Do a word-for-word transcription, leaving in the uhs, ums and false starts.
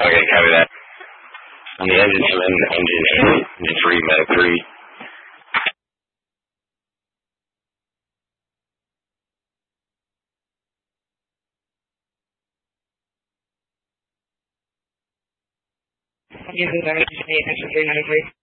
Okay, copy that. On the engine seven, engine eight, engine three, medic three. Engine seven, engine eight, engine three, medic three.